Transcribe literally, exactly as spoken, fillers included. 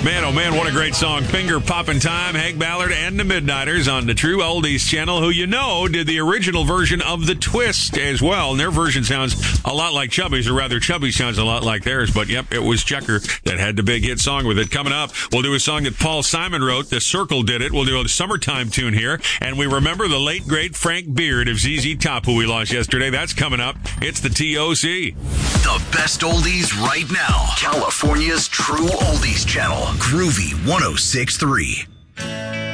Man, oh man, what a great song. Finger Poppin' Time, Hank Ballard and the Midnighters on the True Oldies channel, who you know did the original version of The Twist as well. And their version sounds a lot like Chubby's, or rather Chubby sounds a lot like theirs. But yep, it was Checker that had the big hit song with it. Coming up, we'll do a song that Paul Simon wrote. The Circle did it. We'll do a summertime tune here. And we remember the late, great Frank Beard of Z Z Top, who we lost yesterday. That's coming up. It's the T O C. The best oldies right now. California's True Oldies channel. Groovy one oh six point three.